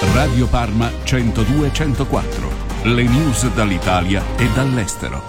Radio Parma 102-104. Le news dall'Italia e dall'estero.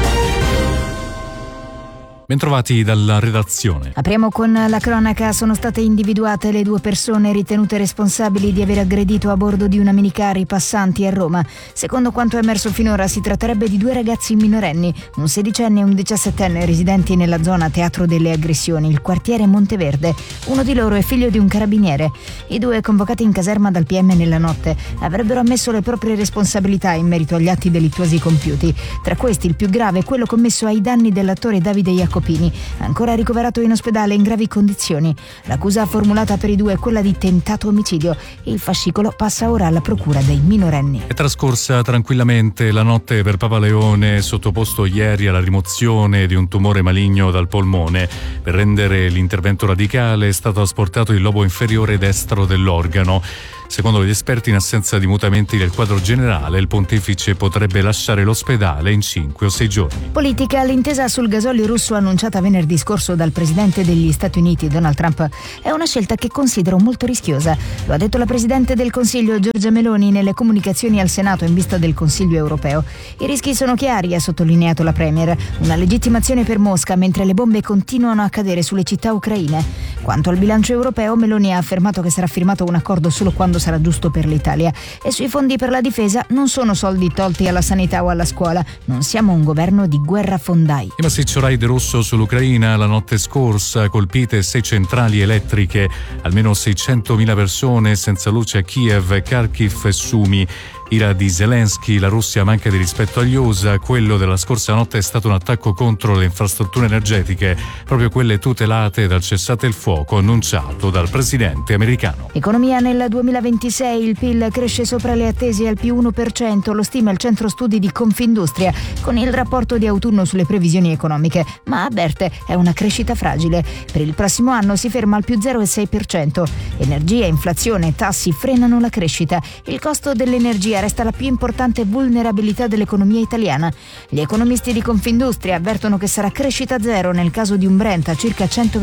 Bentrovati dalla redazione. Apriamo con la cronaca. Sono state individuate le 2 persone ritenute responsabili di aver aggredito a bordo di una minicar i passanti a Roma. Secondo quanto è emerso finora si tratterebbe di 2 ragazzi minorenni, un 16enne e un 17enne residenti nella zona teatro delle aggressioni, il quartiere Monteverde. Uno di loro è figlio di un carabiniere. I 2, convocati in caserma dal PM nella notte, avrebbero ammesso le proprie responsabilità in merito agli atti delittuosi compiuti. Tra questi il più grave è quello commesso ai danni dell'attore Davide Jacopini, ancora ricoverato in ospedale in gravi condizioni. L'accusa formulata per i 2 è quella di tentato omicidio. Il fascicolo passa ora alla procura dei minorenni. È trascorsa tranquillamente la notte per Papa Leone, sottoposto ieri alla rimozione di un tumore maligno dal polmone. Per rendere l'intervento radicale è stato asportato il lobo inferiore destro dell'organo. Secondo gli esperti, in assenza di mutamenti del quadro generale, il pontefice potrebbe lasciare l'ospedale in 5 o 6 giorni. Politica. L'intesa sul gasolio russo annunciata venerdì scorso dal presidente degli Stati Uniti, Donald Trump, è una scelta che considero molto rischiosa. Lo ha detto la presidente del Consiglio, Giorgia Meloni, nelle comunicazioni al Senato in vista del Consiglio europeo. I rischi sono chiari, ha sottolineato la Premier. Una legittimazione per Mosca mentre le bombe continuano a cadere sulle città ucraine. Quanto al bilancio europeo, Meloni ha affermato che sarà firmato un accordo solo quando sarà giusto per l'Italia. E sui fondi per la difesa non sono soldi tolti alla sanità o alla scuola. Non siamo un governo di guerrafondai. Il massiccio raid russo sull'Ucraina la notte scorsa, colpite 6 centrali elettriche, almeno 600.000 persone senza luce a Kiev, Kharkiv e Sumi. Ira di Zelensky, la Russia manca di rispetto agli USA, quello della scorsa notte è stato un attacco contro le infrastrutture energetiche, proprio quelle tutelate dal cessate il fuoco annunciato dal presidente americano. Economia. Nel 2026 il PIL cresce sopra le attese al più 1%, lo stima il centro studi di Confindustria con il rapporto di autunno sulle previsioni economiche, ma avverte è una crescita fragile. Per il prossimo anno si ferma al più 0,6%. Energia, inflazione e tassi frenano la crescita. Il costo dell'energia resta la più importante vulnerabilità dell'economia italiana. Gli economisti di Confindustria avvertono che sarà crescita zero nel caso di un Brent a circa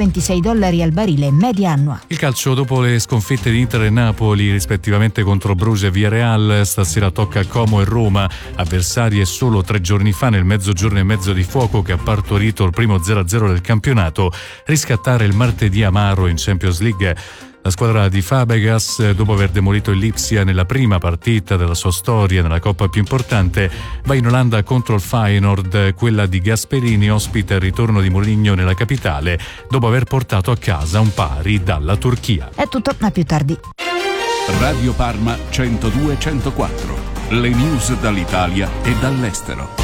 $126 al barile media annua. Il calcio. Dopo le sconfitte di Inter e Napoli rispettivamente contro Bruges e Villarreal, stasera tocca Como e Roma, avversarie solo 3 giorni fa nel mezzogiorno e mezzo di fuoco che ha partorito il primo 0-0 del campionato, riscattare il martedì amaro in Champions League. La squadra di Fabregas, dopo aver demolito il Lipsia nella prima partita della sua storia nella coppa più importante, va in Olanda contro il Feyenoord. Quella di Gasperini ospita il ritorno di Mourinho nella capitale dopo aver portato a casa un pari dalla Turchia. È tutto, ma più tardi. Radio Parma 102-104. Le news dall'Italia e dall'estero.